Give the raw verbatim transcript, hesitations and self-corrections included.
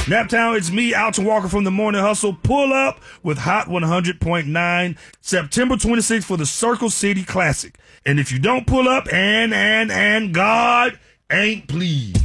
Naptown, it's me, Alton Walker from the Morning Hustle. Pull up with Hot one hundred point nine, September twenty-sixth for the Circle City Classic. And if you don't pull up, and, and, and God ain't pleased.